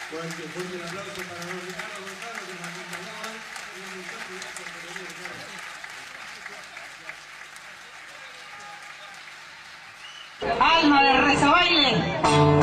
Fuerte el aplauso para don Ricardo Gonzalo que nos acompañaban. Alma de rezabaile.